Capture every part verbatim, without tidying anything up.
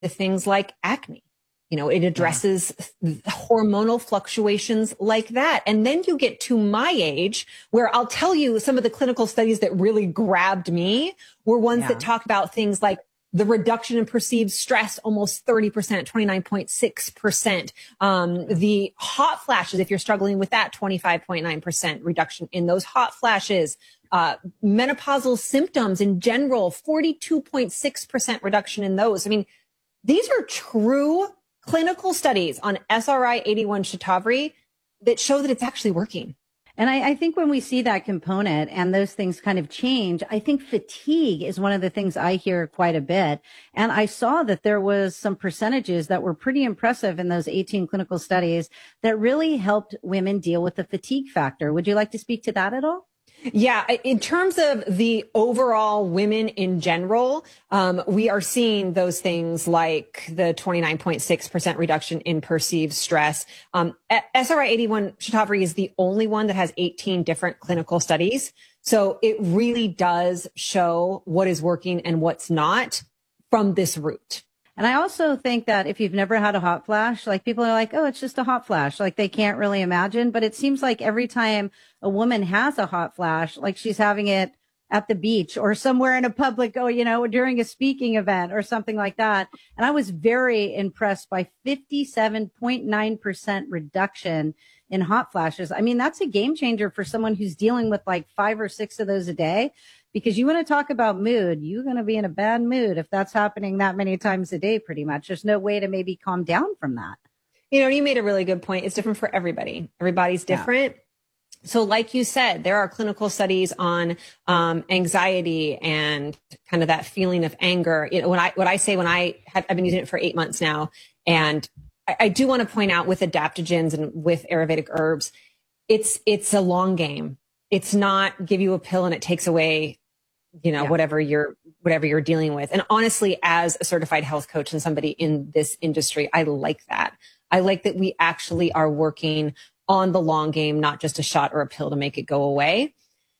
things like acne. You know, it addresses yeah. hormonal fluctuations like that. And then you get to my age where I'll tell you some of the clinical studies that really grabbed me were ones yeah. that talk about things like the reduction in perceived stress, almost thirty percent, twenty-nine point six percent. Um, the hot flashes, if you're struggling with that, twenty-five point nine percent reduction in those hot flashes. Uh, menopausal symptoms in general, forty-two point six percent reduction in those. I mean, these are true clinical studies on S R I eighty-one Shatavari that show that it's actually working. And I, I think when we see that component and those things kind of change, I think fatigue is one of the things I hear quite a bit. And I saw that there was some percentages that were pretty impressive in those eighteen clinical studies that really helped women deal with the fatigue factor. Would you like to speak to that at all? Yeah, in terms of the overall women in general, um, we are seeing those things like the twenty-nine point six percent reduction in perceived stress. Um, S R I eighty-one Shatavari is the only one that has eighteen different clinical studies. So it really does show what is working and what's not from this route. And I also think that if you've never had a hot flash, like people are like, oh, it's just a hot flash. Like they can't really imagine. But it seems like every time a woman has a hot flash, like she's having it at the beach or somewhere in a public, oh, you know, during a speaking event or something like that. And I was very impressed by fifty-seven point nine percent reduction in hot flashes. I mean, that's a game changer for someone who's dealing with like five or six of those a day. Because you want to talk about mood, you're going to be in a bad mood if that's happening that many times a day, pretty much. There's no way to maybe calm down from that. You know, you made a really good point. It's different for everybody. Everybody's different. Yeah. So like you said, there are clinical studies on um, anxiety and kind of that feeling of anger. You know, when I, what I say when I have, I've been using it for eight months now. And I, I do want to point out with adaptogens and with Ayurvedic herbs, it's, it's a long game. It's not give you a pill and it takes away you know, yeah. whatever you're, whatever you're dealing with. And honestly, as a certified health coach and somebody in this industry, I like that. I like that we actually are working on the long game, not just a shot or a pill to make it go away.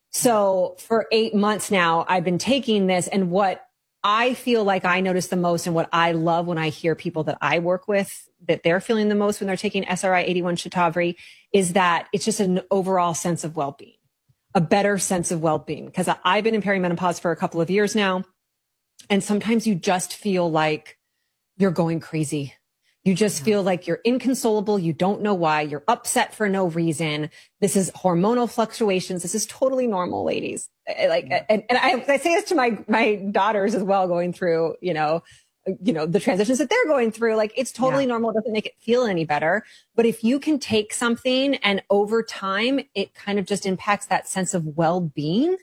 So for eight months now, I've been taking this, and what I feel like I notice the most and what I love when I hear people that I work with that they're feeling the most when they're taking S R I eighty-one Shatavari is that it's just an overall sense of well-being. A better sense of well-being, because I've been in perimenopause for a couple of years now. And sometimes you just feel like you're going crazy. You just feel like you're inconsolable. You don't know why. You're upset for no reason. This is hormonal fluctuations. This is totally normal, ladies. Like, and, and I, I say this to my, my daughters as well, going through, you know, you know, the transitions that they're going through. Like, it's totally yeah. normal. It doesn't make it feel any better. But if you can take something and over time, it kind of just impacts that sense of well-being.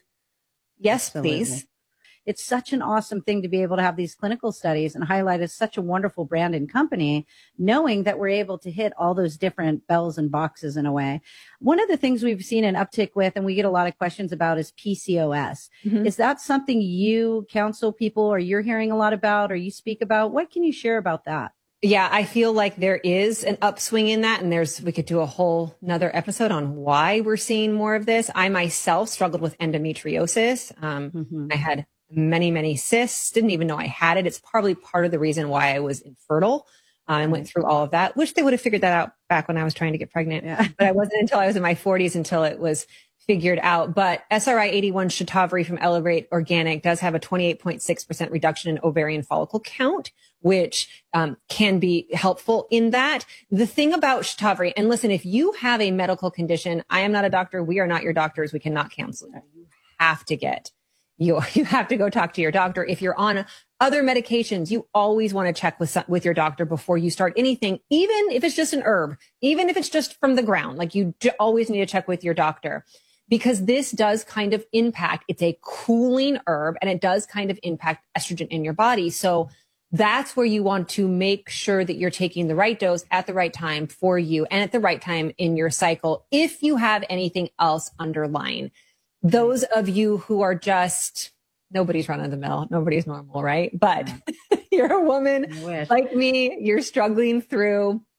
Yes, Absolutely. Please. It's such an awesome thing to be able to have these clinical studies and highlight as such a wonderful brand and company, knowing that we're able to hit all those different bells and boxes in a way. One of the things we've seen an uptick with, and we get a lot of questions about, is P C O S. Mm-hmm. Is that something you counsel people, or you're hearing a lot about, or you speak about? What can you share about that? Yeah, I feel like there is an upswing in that. And there's, we could do a whole another episode on why we're seeing more of this. I myself struggled with endometriosis. Um, mm-hmm. I had many, many cysts, didn't even know I had it. It's probably part of the reason why I was infertile. Uh, and went through all of that. Wish they would have figured that out back when I was trying to get pregnant. Yeah. But I wasn't until I was in my forties until it was figured out. But S R I eighty-one Shatavari from Elevate Organic does have a twenty-eight point six percent reduction in ovarian follicle count, which um, can be helpful in that. The thing about Shatavari, and listen, if you have a medical condition, I am not a doctor. We are not your doctors. We cannot counsel you. You have to get, you, you have to go talk to your doctor. If you're on other medications, you always want to check with, with your doctor before you start anything, even if it's just an herb, even if it's just from the ground. Like, you j- always need to check with your doctor, because this does kind of impact, it's a cooling herb, and it does kind of impact estrogen in your body. So that's where you want to make sure that you're taking the right dose at the right time for you and at the right time in your cycle. If you have anything else underlying, those of you who are just, nobody's run of the mill, nobody's normal, right? But you're a woman like me, you're struggling through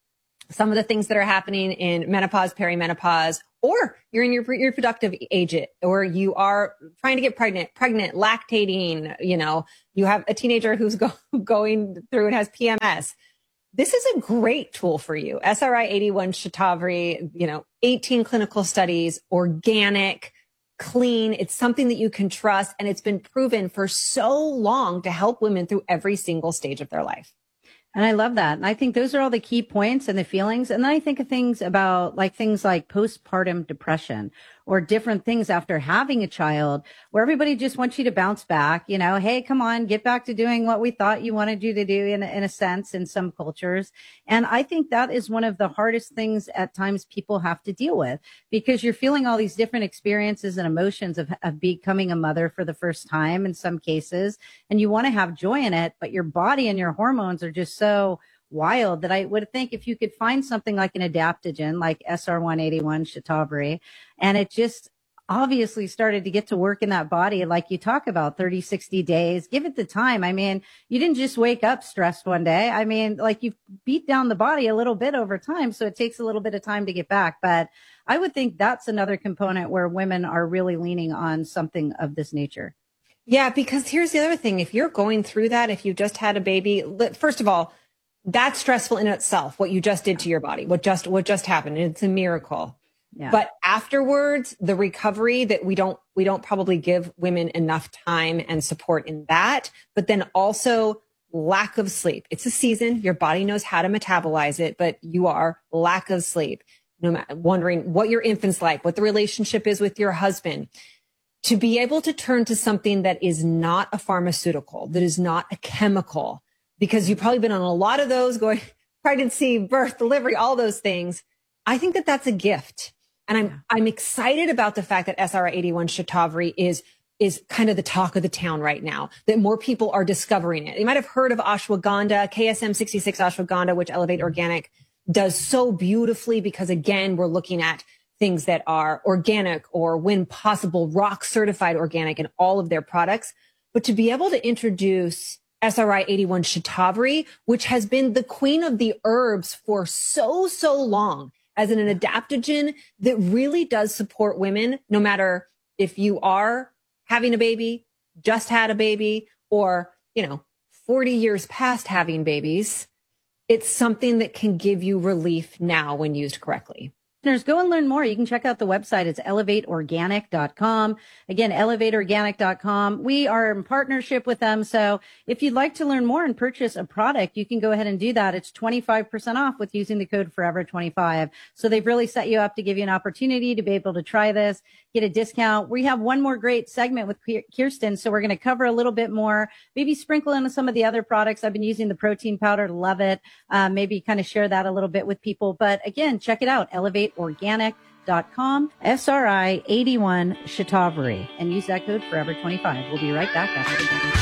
some of the things that are happening in menopause, perimenopause, or you're in your reproductive age, or you are trying to get pregnant, pregnant, lactating, you know, you have a teenager who's go, going through and has P M S. This is a great tool for you. S R I eighty-one Shatavari, you know, eighteen clinical studies, organic, clean. It's something that you can trust. And it's been proven for so long to help women through every single stage of their life. And I love that. And I think those are all the key points and the feelings. And then I think of things about like things like postpartum depression or different things after having a child where everybody just wants you to bounce back, you know, hey, come on, get back to doing what we thought you wanted you to do in, in a sense in some cultures. And I think that is one of the hardest things at times people have to deal with because you're feeling all these different experiences and emotions of, of becoming a mother for the first time in some cases. And you want to have joy in it, but your body and your hormones are just so wild that I would think if you could find something like an adaptogen like S R one eighty-one Shatavari, and it just obviously started to get to work in that body, like you talk about thirty, sixty days, give it the time. I mean, you didn't just wake up stressed one day. I mean, like you've beat down the body a little bit over time. So it takes a little bit of time to get back. But I would think that's another component where women are really leaning on something of this nature. Yeah, because here's the other thing. If you're going through that, if you just had a baby, first of all, that's stressful in itself, what you just did to your body, what just, what just happened. It's a miracle. Yeah. But afterwards, the recovery that we don't, we don't probably give women enough time and support in that, but then also lack of sleep. It's a season. Your body knows how to metabolize it, but you are lack of sleep, no matter wondering what your infant's like, what the relationship is with your husband. To be able to turn to something that is not a pharmaceutical, that is not a chemical, because you've probably been on a lot of those going pregnancy, birth, delivery, all those things. I think that that's a gift. And I'm, I'm excited about the fact that S R I eighty-one Shatavari is, is kind of the talk of the town right now, that more people are discovering it. You might have heard of ashwagandha, K S M sixty-six ashwagandha, which Elevate Organic does so beautifully because again, we're looking at things that are organic or when possible, rock certified organic in all of their products. But to be able to introduce S R I eighty-one Shatavari, which has been the queen of the herbs for so, so long as an, an adaptogen that really does support women, no matter if you are having a baby, just had a baby, or, you know, forty years past having babies. It's something that can give you relief now when used correctly. Listeners, go and learn more. You can check out the website. It's elevate organic dot com. Again, elevate organic dot com. We are in partnership with them. So if you'd like to learn more and purchase a product, you can go ahead and do that. It's twenty-five percent off with using the code forever twenty-five. So they've really set you up to give you an opportunity to be able to try this, get a discount. We have one more great segment with Kirsten. So we're going to cover a little bit more, maybe sprinkle in some of the other products. I've been using the protein powder. Love it. Uh, maybe kind of share that a little bit with people. But again, check it out. elevate organic dot com, S R I eighty-one Shatavari, and use that code forever twenty-five. We'll be right back after this.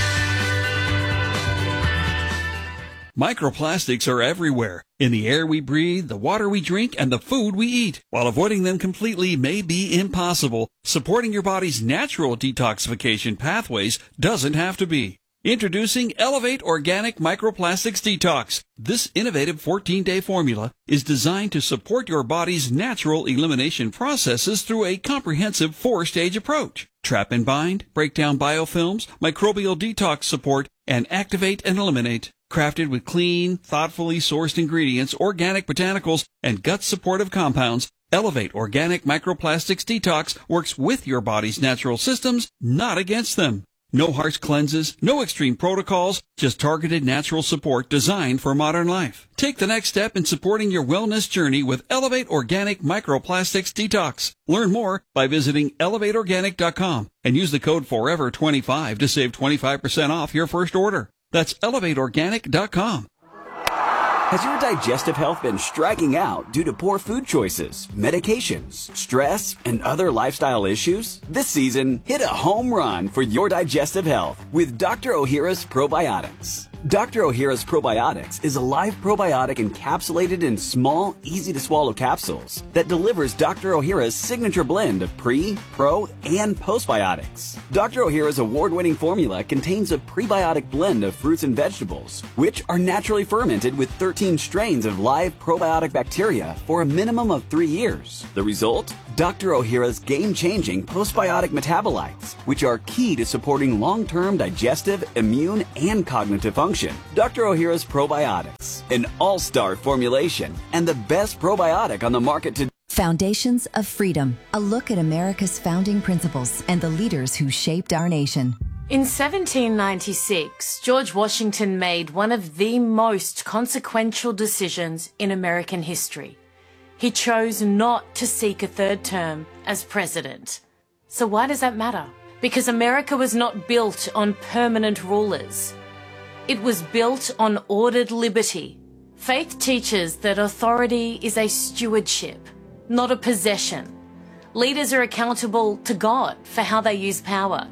Microplastics are everywhere, in the air we breathe, the water we drink, and the food we eat. While avoiding them completely may be impossible, supporting your body's natural detoxification pathways doesn't have to be. Introducing Elevate Organic Microplastics Detox. This innovative fourteen-day formula is designed to support your body's natural elimination processes through a comprehensive four-stage approach. Trap and bind, break down biofilms, microbial detox support, and activate and eliminate. Crafted with clean, thoughtfully sourced ingredients, organic botanicals, and gut-supportive compounds, Elevate Organic Microplastics Detox works with your body's natural systems, not against them. No harsh cleanses, no extreme protocols, just targeted natural support designed for modern life. Take the next step in supporting your wellness journey with Elevate Organic Microplastics Detox. Learn more by visiting elevate organic dot com and use the code forever twenty-five to save twenty-five percent off your first order. That's elevate organic dot com. Has your digestive health been striking out due to poor food choices, medications, stress, and other lifestyle issues? This season, hit a home run for your digestive health with Doctor Ohhira's Probiotics. Doctor Ohhira's Probiotics is a live probiotic encapsulated in small, easy-to-swallow capsules that delivers Doctor Ohhira's signature blend of pre, pro, and postbiotics. Doctor Ohhira's award-winning formula contains a prebiotic blend of fruits and vegetables, which are naturally fermented with thirteen strains of live probiotic bacteria for a minimum of three years. The result? Doctor Ohhira's game-changing postbiotic metabolites, which are key to supporting long-term digestive, immune, and cognitive function. Doctor Ohhira's Probiotics, an all-star formulation and the best probiotic on the market today. Foundations of Freedom, a look at America's founding principles and the leaders who shaped our nation. In seventeen ninety-six, George Washington made one of the most consequential decisions in American history. He chose not to seek a third term as president. So why does that matter? Because America was not built on permanent rulers. It was built on ordered liberty. Faith teaches that authority is a stewardship, not a possession. Leaders are accountable to God for how they use power.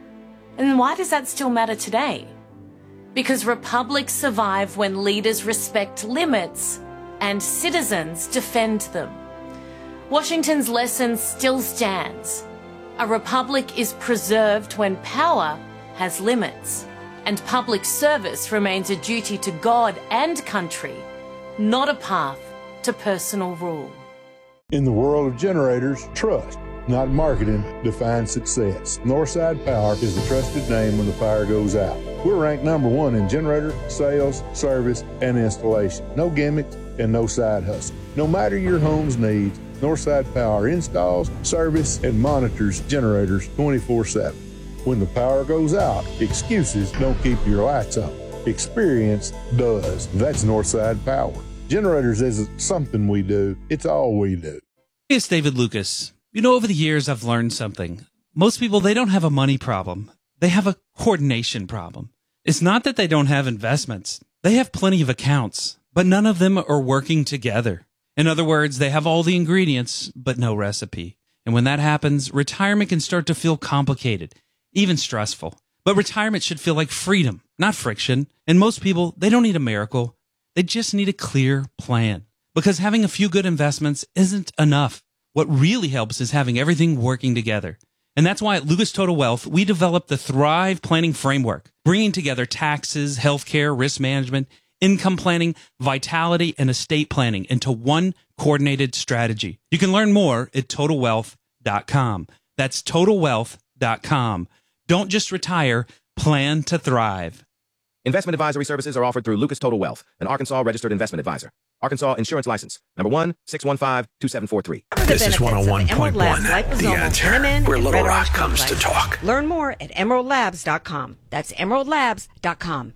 And why does that still matter today? Because republics survive when leaders respect limits and citizens defend them. Washington's lesson still stands. A republic is preserved when power has limits, and public service remains a duty to God and country, not a path to personal rule. In the world of generators, trust, not marketing, defines success. Northside Power is the trusted name when the fire goes out. We're ranked number one in generator, sales, service, and installation. No gimmicks and no side hustle. No matter your home's needs, Northside Power installs, service, and monitors generators twenty-four seven. When the power goes out, excuses don't keep your lights on. Experience does. That's Northside Power. Generators isn't something we do, it's all we do. Hey, it's David Lucas. You know, over the years, I've learned something. Most people, they don't have a money problem. They have a coordination problem. It's not that they don't have investments. They have plenty of accounts, but none of them are working together. In other words, they have all the ingredients, but no recipe. And when that happens, retirement can start to feel complicated, even stressful. But retirement should feel like freedom, not friction. And most people, they don't need a miracle. They just need a clear plan. Because having a few good investments isn't enough. What really helps is having everything working together. And that's why at Lucas Total Wealth, we developed the Thrive Planning Framework, bringing together taxes, healthcare, risk management, income planning, vitality, and estate planning into one coordinated strategy. You can learn more at total wealth dot com. That's total wealth dot com. Don't just retire, plan to thrive. Investment advisory services are offered through Lucas Total Wealth, an Arkansas registered investment advisor. Arkansas Insurance License, number one, six one five, two seven four three. This is one oh one point one, The Answer, where Little Rock comes to talk. Learn more at emerald labs dot com. That's emerald labs dot com.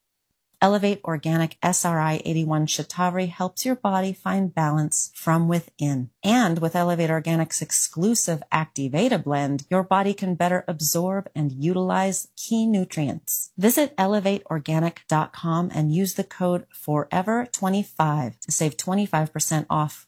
Elevate Organic S R I eighty-one Shatavari helps your body find balance from within. And with Elevate Organic's exclusive Activata blend, your body can better absorb and utilize key nutrients. Visit elevate organic dot com and use the code forever twenty-five to save twenty-five percent off.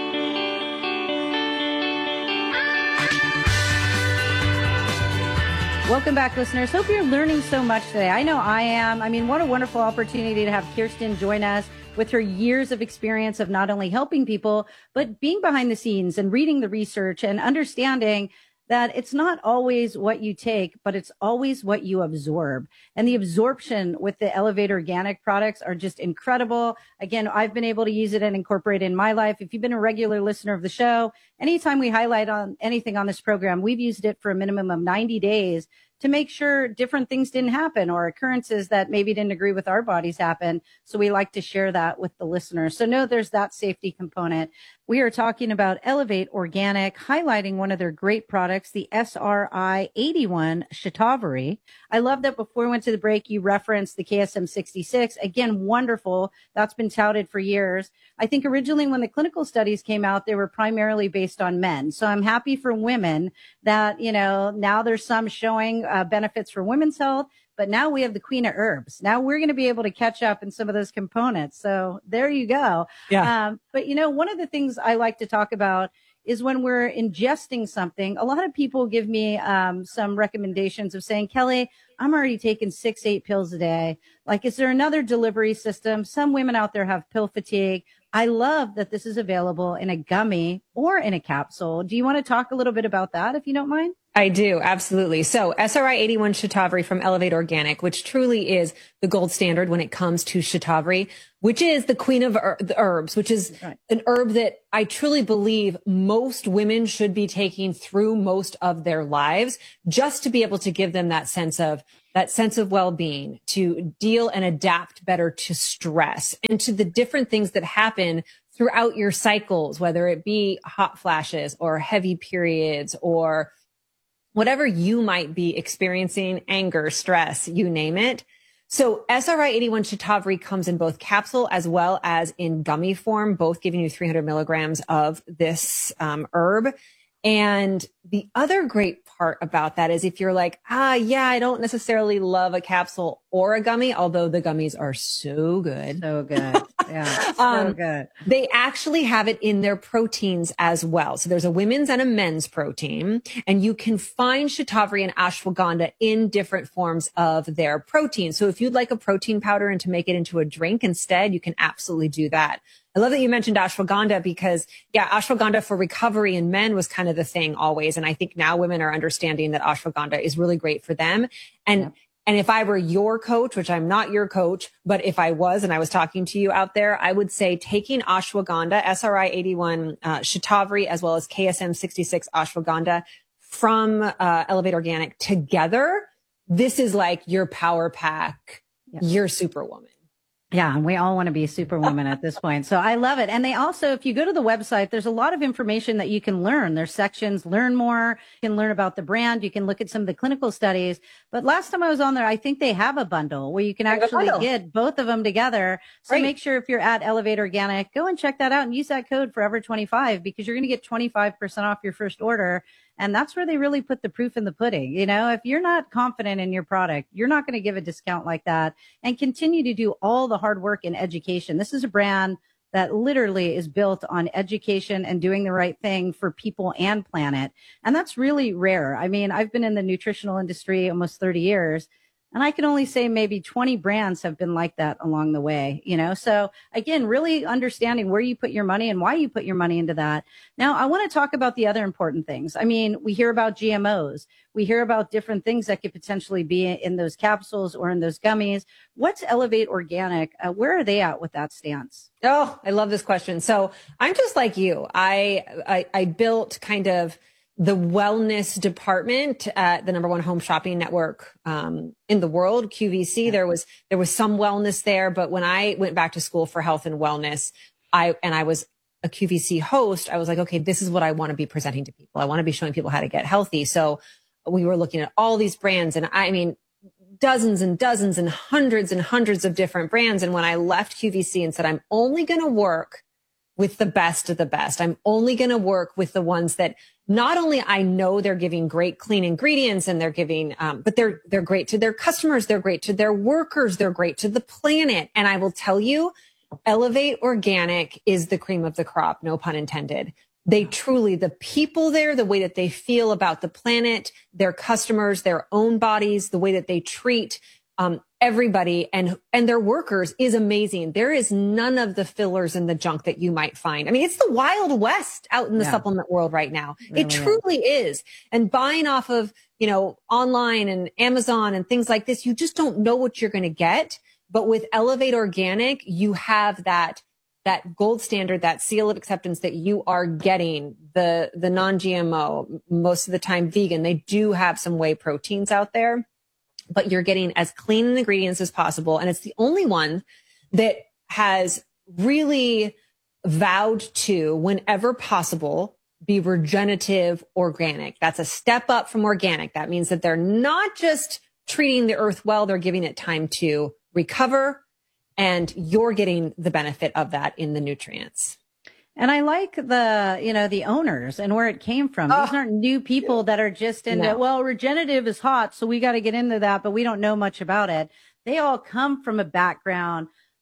Welcome back, listeners. Hope you're learning so much today. I know I am. I mean, what a wonderful opportunity to have Kirsten join us with her years of experience of not only helping people, but being behind the scenes and reading the research and understanding that it's not always what you take, but it's always what you absorb. And the absorption with the Elevate Organic products are just incredible. Again, I've been able to use it and incorporate it in my life. If you've been a regular listener of the show, anytime we highlight on anything on this program, we've used it for a minimum of ninety days to make sure different things didn't happen or occurrences that maybe didn't agree with our bodies happen. So we like to share that with the listeners. So know there's that safety component. We are talking about Elevate Organic, highlighting one of their great products, the S R I eighty-one Shatavari. I love that before we went to the break, you referenced the K S M sixty-six. Again, wonderful. That's been touted for years. I think originally when the clinical studies came out, they were primarily based on men. So I'm happy for women that, you know, now there's some showing uh, benefits for women's health. But now we have the queen of herbs. Now we're going to be able to catch up in some of those components. So there you go. Yeah. Um, but, you know, one of the things I like to talk about is when we're ingesting something. A lot of people give me um, some recommendations of saying, Kelly, I'm already taking six, eight pills a day. Like, is there another delivery system? Some women out there have pill fatigue. I love that this is available in a gummy or in a capsule. Do you want to talk a little bit about that, if you don't mind? I do, absolutely. So S R I eighty-one Shatavari from Elevate Organic, which truly is the gold standard when it comes to Shatavari, which is the queen of er- the herbs, which is right. an herb that I truly believe most women should be taking through most of their lives, just to be able to give them that sense of that sense of well-being, to deal and adapt better to stress and to the different things that happen throughout your cycles, whether it be hot flashes or heavy periods or whatever you might be experiencing, anger, stress, you name it. So S R I eighty-one Shatavari comes in both capsule as well as in gummy form, both giving you three hundred milligrams of this um, herb. And the other great part about that is if you're like, ah, yeah, I don't necessarily love a capsule or a gummy, although the gummies are so good. So good. Yeah, so um, good. They actually have it in their proteins as well. So there's a women's and a men's protein, and you can find Shatavari and ashwagandha in different forms of their protein. So if you'd like a protein powder and to make it into a drink instead, you can absolutely do that. I love that you mentioned ashwagandha because, yeah, ashwagandha for recovery in men was kind of the thing always. And I think now women are understanding that ashwagandha is really great for them. And, yeah. and if I were your coach, which I'm not your coach, but if I was and I was talking to you out there, I would say taking ashwagandha, S R I eighty-one uh, Shatavari, as well as K S M sixty-six ashwagandha from uh, Elevate Organic together. This is like your power pack, yeah. your superwoman. Yeah, and we all want to be superwoman at this point. So I love it. And they also, if you go to the website, there's a lot of information that you can learn. There's sections, learn more. You can learn about the brand. You can look at some of the clinical studies. But last time I was on there, I think they have a bundle where you can actually get both of them together. So right. make sure if you're at Elevate Organic, go and check that out and use that code forever twenty-five because you're going to get twenty-five percent off your first order. And that's where they really put the proof in the pudding. You know, if you're not confident in your product, you're not going to give a discount like that and continue to do all the hard work in education. This is a brand that literally is built on education and doing the right thing for people and planet. And that's really rare. I mean, I've been in the nutritional industry almost thirty years. And I can only say maybe twenty brands have been like that along the way, you know? So again, really understanding where you put your money and why you put your money into that. Now, I want to talk about the other important things. I mean, we hear about G M Os. We hear about different things that could potentially be in those capsules or in those gummies. What's Elevate Organic? Uh, where are they at with that stance? Oh, I love this question. So I'm just like you. I, I, I built kind of the wellness department at the number one home shopping network um, in the world, Q V C. There was there was some wellness there, but when I went back to school for health and wellness, I and I was a Q V C host, I was like, okay, this is what I want to be presenting to people. I want to be showing people how to get healthy. So we were looking at all these brands, and I mean, dozens and dozens and hundreds and hundreds of different brands. And when I left Q V C and said, I'm only going to work with the best of the best. I'm only going to work with the ones that not only I know they're giving great clean ingredients and they're giving, um, but they're, they're great to their customers. They're great to their workers. They're great to the planet. And I will tell you, Elevate Organic is the cream of the crop. No pun intended. They truly, the people there, the way that they feel about the planet, their customers, their own bodies, the way that they treat, um, everybody and, and their workers is amazing. There is none of the fillers and the junk that you might find. I mean, it's the Wild West out in the yeah. supplement world right now. It, really it truly is. is. And buying off of, you know, online and Amazon and things like this, you just don't know what you're going to get. But with Elevate Organic, you have that, that gold standard, that seal of acceptance that you are getting the, the non-G M O, most of the time vegan. They do have some whey proteins out there, but you're getting as clean ingredients as possible. And it's the only one that has really vowed to, whenever possible, be regenerative organic. That's a step up from organic. That means that they're not just treating the earth well, they're giving it time to recover, and you're getting the benefit of that in the nutrients. And I like the, you know, the owners and where it came from. Oh, These aren't new people that are just into, no. well, regenerative is hot, so we got to get into that, but we don't know much about it. They all come from a background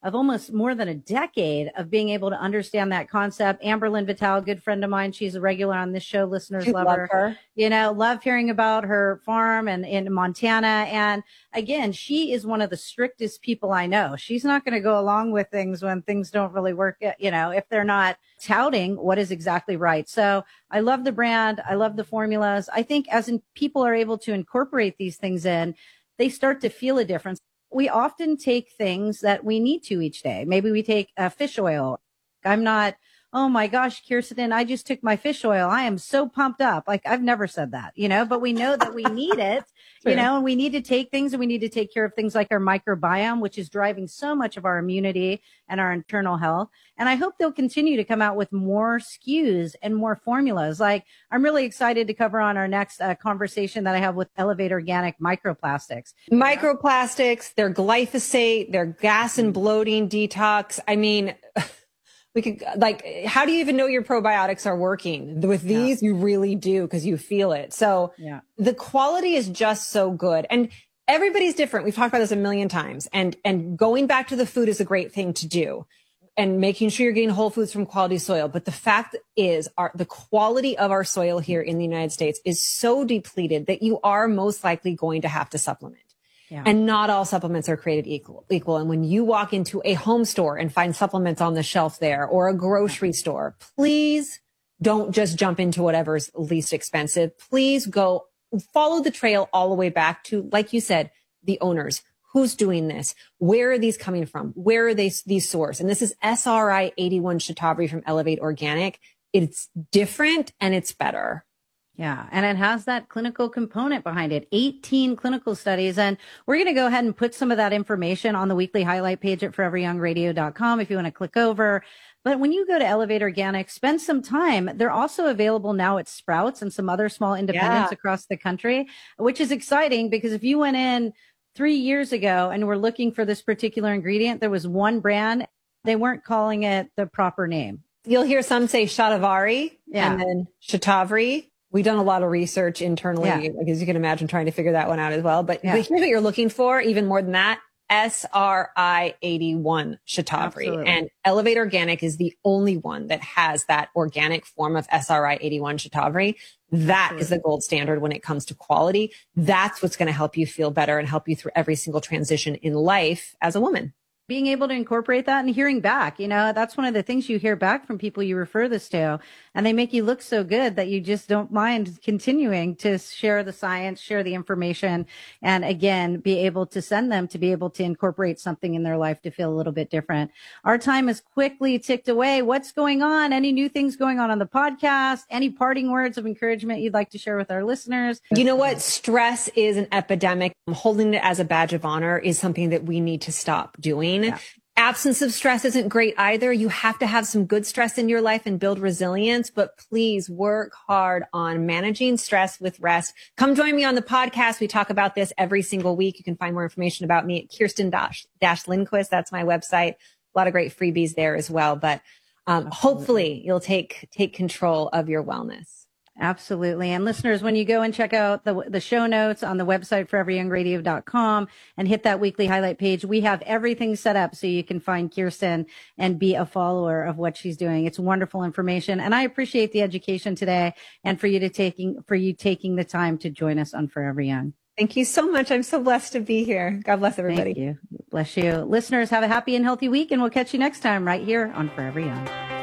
of almost more than a decade of being able to understand that concept. Amberlynn Vital, good friend of mine. She's a regular on this show. Listeners love, love her. her. You know, love hearing about her farm and in Montana. And again, she is one of the strictest people I know. She's not going to go along with things when things don't really work, you know, if they're not touting what is exactly right. So I love the brand. I love the formulas. I think as in people are able to incorporate these things in, they start to feel a difference. We often take things that we need to each day. Maybe we take uh, fish oil. I'm not, oh my gosh, Kirsten, I just took my fish oil. I am so pumped up. Like I've never said that, you know, but we know that we need it, you know, and we need to take things and we need to take care of things like our microbiome, which is driving so much of our immunity and our internal health. And I hope they'll continue to come out with more S K Us and more formulas. Like I'm really excited to cover on our next uh, conversation that I have with Elevate Organic microplastics. Microplastics, they're glyphosate, they're gas and bloating detox. I mean, we could like, how do you even know your probiotics are working? With these, yeah. you really do because you feel it. So yeah. the quality is just so good. And everybody's different. We've talked about this a million times. And, and going back to the food is a great thing to do. And making sure you're getting whole foods from quality soil. But the fact is our, the quality of our soil here in the United States is so depleted that you are most likely going to have to supplement. Yeah. And not all supplements are created equal, equal. And when you walk into a home store and find supplements on the shelf there or a grocery store, please don't just jump into whatever's least expensive. Please go follow the trail all the way back to, like you said, the owners. Who's doing this? Where are these coming from? Where are they, these sourced? And this is S R I eighty-one Shatavari from Elevate Organic. It's different and it's better. Yeah. And it has that clinical component behind it, eighteen clinical studies. And we're going to go ahead and put some of that information on the weekly highlight page at forever young radio dot com if you want to click over. But when you go to Elevate Organic, spend some time. They're also available now at Sprouts and some other small independents yeah. across the country, which is exciting because if you went in three years ago and were looking for this particular ingredient, there was one brand. They weren't calling it the proper name. You'll hear some say Shatavari yeah. and then Shatavari. We've done a lot of research internally, yeah. as you can imagine, trying to figure that one out as well. But, yeah. but here's what you're looking for, even more than that, S R I eighty-one Shatavari. Absolutely. And Elevate Organic is the only one that has that organic form of S R I eighty-one Shatavari. That Absolutely. Is the gold standard when it comes to quality. That's what's going to help you feel better and help you through every single transition in life as a woman. Being able to incorporate that and hearing back, you know, that's one of the things you hear back from people you refer this to. And they make you look so good that you just don't mind continuing to share the science, share the information, and again, be able to send them to be able to incorporate something in their life to feel a little bit different. Our time has quickly ticked away. What's going on? Any new things going on on the podcast? Any parting words of encouragement you'd like to share with our listeners? You know what? Stress is an epidemic. Holding it as a badge of honor is something that we need to stop doing. Yeah. Absence of stress isn't great either. You have to have some good stress in your life and build resilience, but please work hard on managing stress with rest. Come join me on the podcast. We talk about this every single week. You can find more information about me at Kirsten Lindquist. That's my website. A lot of great freebies there as well, but um, hopefully you'll take, take control of your wellness. Absolutely. And listeners, when you go and check out the the show notes on the website forever young radio dot com and hit that weekly highlight page, we have everything set up so you can find Kirsten and be a follower of what she's doing. It's wonderful information. And I appreciate the education today and for you to taking for you taking the time to join us on Forever Young. Thank you so much. I'm so blessed to be here. God bless everybody. Thank you. Bless you. Listeners, have a happy and healthy week, and we'll catch you next time right here on Forever Young.